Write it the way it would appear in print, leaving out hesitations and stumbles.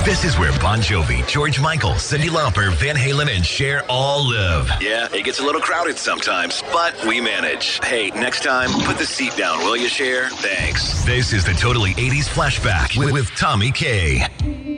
This is where Bon Jovi, George Michael, Cyndi Lauper, Van Halen, and Cher all live. Yeah, it gets a little crowded sometimes, but we manage. Hey, next time, put the seat down, will you, Cher? Thanks. This is the Totally 80s Flashback with Tommy K.